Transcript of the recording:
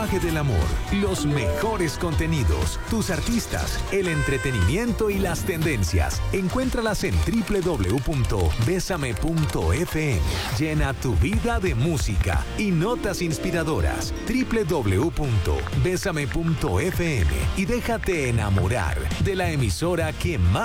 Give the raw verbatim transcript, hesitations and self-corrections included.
lenguaje del amor, los mejores contenidos, tus artistas, el entretenimiento y las tendencias. Encuéntralas en doble u doble u doble u punto besame punto efe eme. Llena tu vida de música y notas inspiradoras. doble u doble u doble u punto besame punto efe eme y déjate enamorar de la emisora que más